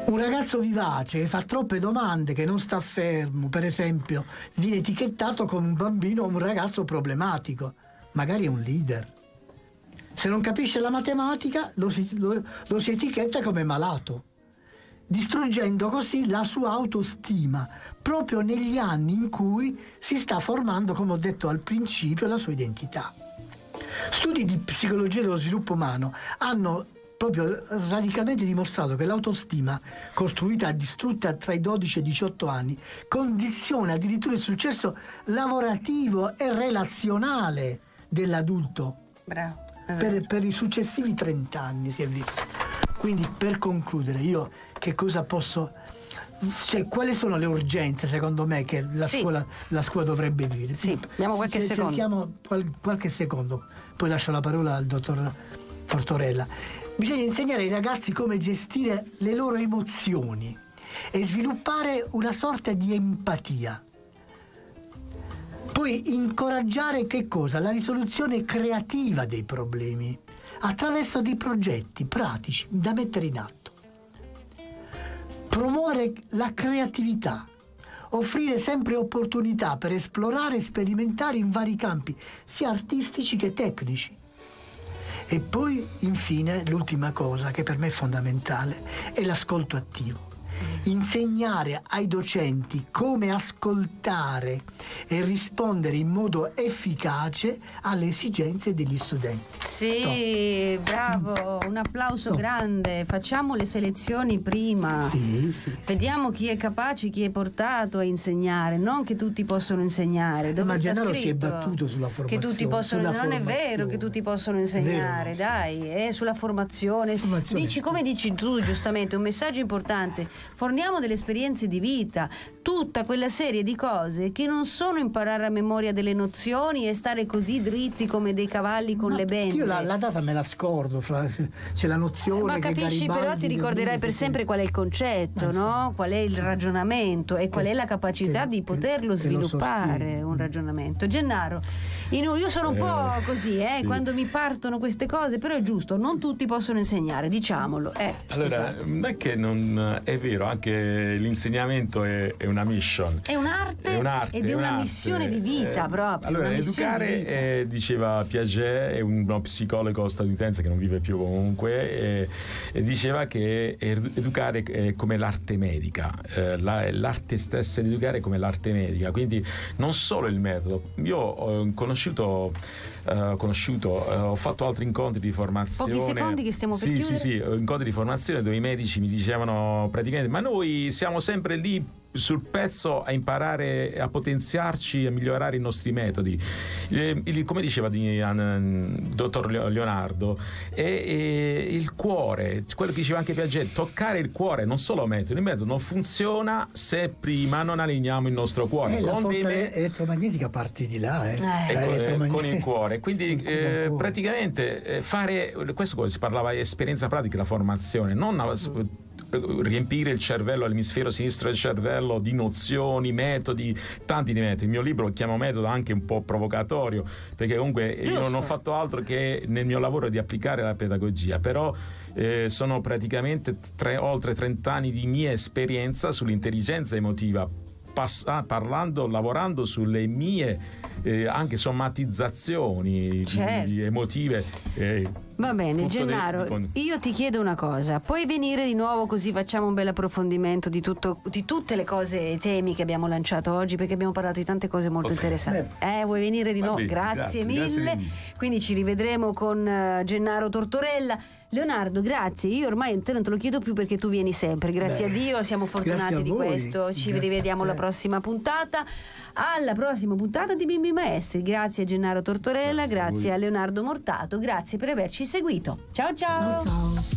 Un ragazzo vivace che fa troppe domande, che non sta fermo, per esempio, viene etichettato come un bambino o un ragazzo problematico, magari è un leader. Se non capisce la matematica lo si etichetta come malato, distruggendo così la sua autostima proprio negli anni in cui si sta formando, come ho detto al principio, la sua identità. Studi di psicologia dello sviluppo umano hanno proprio radicalmente dimostrato che l'autostima, costruita e distrutta tra i 12 e i 18 anni, condiziona addirittura il successo lavorativo e relazionale dell'adulto. Bravo. Per i successivi 30 anni si è visto. Quindi, per concludere, io che cosa posso... Cioè, quali sono le urgenze secondo me che la scuola dovrebbe vivere? Sì, abbiamo qualche secondo. Cerchiamo qualche secondo, poi lascio la parola al dottor Tortorella. Bisogna insegnare ai ragazzi come gestire le loro emozioni e sviluppare una sorta di empatia. Poi incoraggiare che cosa? La risoluzione creativa dei problemi attraverso dei progetti pratici da mettere in atto. Promuovere la creatività, offrire sempre opportunità per esplorare e sperimentare in vari campi, sia artistici che tecnici. E poi, infine, l'ultima cosa che per me è fondamentale è l'ascolto attivo. Insegnare ai docenti come ascoltare e rispondere in modo efficace alle esigenze degli studenti. Sì, bravo, un applauso grande. Facciamo le selezioni prima. Sì. Vediamo chi è capace, chi è portato a insegnare, non che tutti possono insegnare. Dove ma sta Gennaro scritto? si è battuto sulla formazione. Che tutti possono, non è vero che tutti possono insegnare, vero, dai, è sulla formazione. Dici, come dici tu giustamente, un messaggio importante. Forniamo delle esperienze di vita, tutta quella serie di cose che non sono imparare a memoria delle nozioni e stare così dritti come dei cavalli con le bende. Io la data me la scordo, c'è la nozione. Ma che capisci, però ti ricorderai per sempre qual è il concetto, no? Qual è il ragionamento e qual è la capacità di poterlo sviluppare, un ragionamento. Gennaro, io sono un po' così, sì. Quando mi partono queste cose, però è giusto, non tutti possono insegnare, diciamolo. Allora, non è che non è vero, anche l'insegnamento è una mission. È un'arte ed è una missione di vita proprio. Allora, educare, diceva Piaget, è uno psicologo statunitense che non vive più comunque, e diceva che educare è come l'arte medica, l'arte stessa di educare è come l'arte medica, quindi non solo il metodo. Io ho fatto altri incontri di formazione. Pochi secondi che stiamo per chiudere. Sì, incontri di formazione dove i medici mi dicevano praticamente: ma noi siamo sempre lì sul pezzo a imparare a potenziarci, a migliorare i nostri metodi. Come diceva dottor Leonardo, è il cuore, quello che diceva anche Piaget, toccare il cuore, non solo metodo. Il metodo non funziona se prima non allineiamo il nostro cuore. La forza elettromagnetica parte di là, con il cuore. Quindi praticamente fare questo, si parlava di esperienza pratica, la formazione, non riempire il cervello, l'emisfero sinistro del cervello di nozioni, metodi, tanti di metodi. Il mio libro lo chiamo metodo anche un po' provocatorio, perché comunque io non ho fatto altro che nel mio lavoro di applicare la pedagogia, però sono praticamente oltre 30 anni di mia esperienza sull'intelligenza emotiva, lavorando sulle mie anche somatizzazioni emotive. Va bene, Gennaro, io ti chiedo una cosa: puoi venire di nuovo così facciamo un bel approfondimento di tutte le cose, temi che abbiamo lanciato oggi, perché abbiamo parlato di tante cose molto interessanti. Vuoi venire di nuovo? Bene, grazie mille. Quindi ci rivedremo con Gennaro Tortorella. Leonardo, grazie. Io ormai te non te lo chiedo più perché tu vieni sempre. Grazie a Dio, siamo fortunati di questo. Ci rivediamo alla prossima puntata. Alla prossima puntata di Bimbi Maestri. Grazie a Gennaro Tortorella, grazie a Leonardo Mortato, grazie per averci seguito. Ciao ciao.